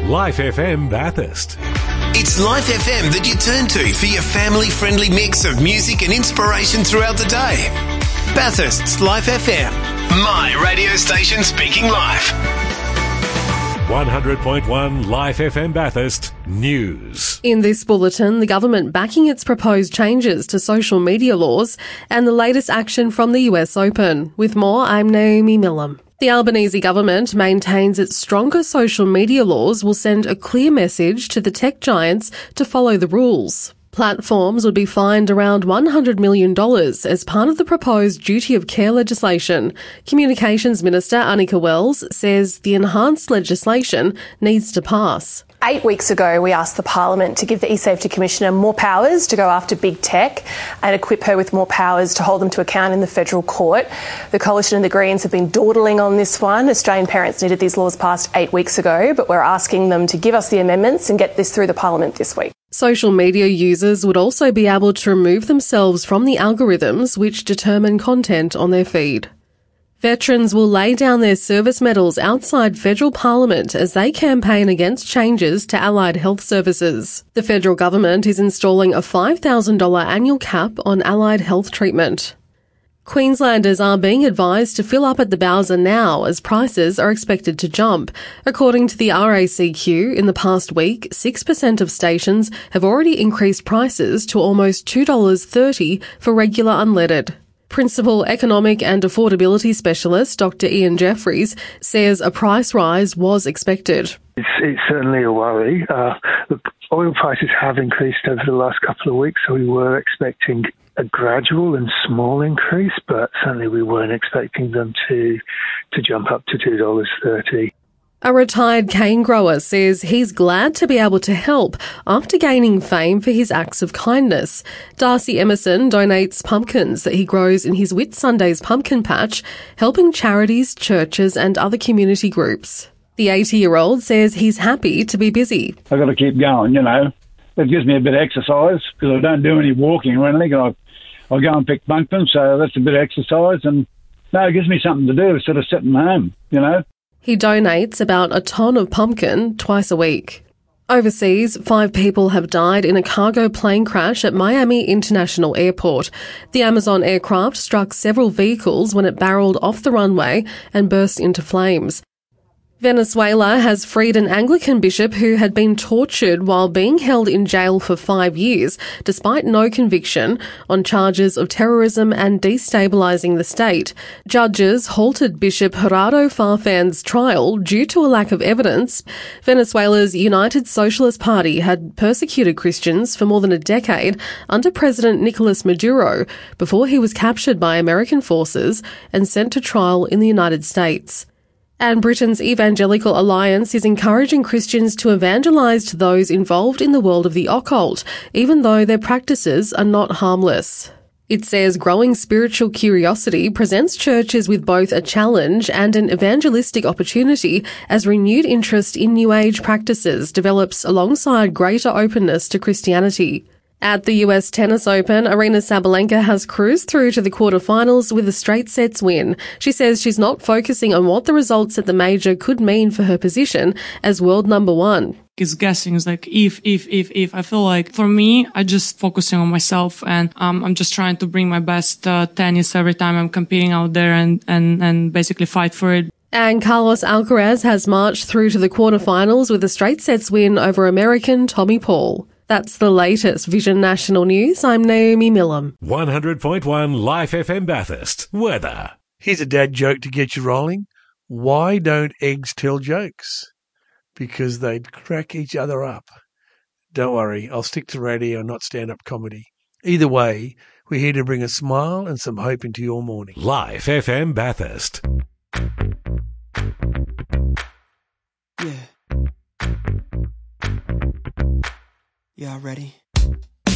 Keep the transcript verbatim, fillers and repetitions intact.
Life F M Bathurst. It's Life F M that you turn to for your family-friendly mix of music and inspiration throughout the day. Bathurst's Life F M. My radio station speaking life. one hundred point one Life F M Bathurst News. In this bulletin, the government backing its proposed changes to social media laws and the latest action from the U S Open. With more, I'm Naomi Millam. The Albanese government maintains its stronger social media laws will send a clear message to the tech giants to follow the rules. Platforms would be fined around one hundred million dollars as part of the proposed duty of care legislation. Communications Minister Anika Wells says the enhanced legislation needs to pass. Eight weeks ago, we asked the Parliament to give the eSafety Commissioner more powers to go after big tech and equip her with more powers to hold them to account in the federal court. The Coalition and the Greens have been dawdling on this one. Australian parents needed these laws passed eight weeks ago, but we're asking them to give us the amendments and get this through the Parliament this week. Social media users would also be able to remove themselves from the algorithms which determine content on their feed. Veterans will lay down their service medals outside federal parliament as they campaign against changes to allied health services. The federal government is installing a five thousand dollars annual cap on allied health treatment. Queenslanders are being advised to fill up at the Bowser now as prices are expected to jump. According to the R A C Q, in the past week, six percent of stations have already increased prices to almost two dollars thirty for regular unleaded. Principal Economic and Affordability Specialist Doctor Ian Jeffries says a price rise was expected. It's, it's certainly a worry. Uh, look, oil prices have increased over the last couple of weeks, so we were expecting a gradual and small increase, but certainly we weren't expecting them to to jump up to two dollars thirty. A retired cane grower says he's glad to be able to help after gaining fame for his acts of kindness. Darcy Emerson donates pumpkins that he grows in his Whitsundays pumpkin patch, helping charities, churches and other community groups. The eighty-year-old says he's happy to be busy. I've got to keep going, you know. It gives me a bit of exercise because I don't do any walking or anything. I, I go and pick pumpkins, so that's a bit of exercise. And no, it gives me something to do instead of sitting home, you know. He donates about a tonne of pumpkin twice a week. Overseas, five people have died in a cargo plane crash at Miami International Airport. The Amazon aircraft struck several vehicles when it barreled off the runway and burst into flames. Venezuela has freed an Anglican bishop who had been tortured while being held in jail for five years, despite no conviction, on charges of terrorism and destabilising the state. Judges halted Bishop Gerardo Farfan's trial due to a lack of evidence. Venezuela's United Socialist Party had persecuted Christians for more than a decade under President Nicolas Maduro before he was captured by American forces and sent to trial in the United States. And Britain's Evangelical Alliance is encouraging Christians to evangelise to those involved in the world of the occult, even though their practices are not harmless. It says growing spiritual curiosity presents churches with both a challenge and an evangelistic opportunity as renewed interest in New Age practices develops alongside greater openness to Christianity. At the U S Tennis Open, Aryna Sabalenka has cruised through to the quarterfinals with a straight sets win. She says she's not focusing on what the results at the major could mean for her position as world number one. It's guessing. It's like if, if, if, if. I feel like for me, I just focusing on myself and um, I'm just trying to bring my best uh, tennis every time I'm competing out there and, and, and basically fight for it. And Carlos Alcaraz has marched through to the quarterfinals with a straight sets win over American Tommy Paul. That's the latest Vision National News. I'm Naomi Millam. one hundred point one Life F M Bathurst. Weather. Here's a dad joke to get you rolling. Why don't eggs tell jokes? Because they'd crack each other up. Don't worry, I'll stick to radio, not stand-up comedy. Either way, we're here to bring a smile and some hope into your morning. Life F M Bathurst. Yeah. Y'all ready?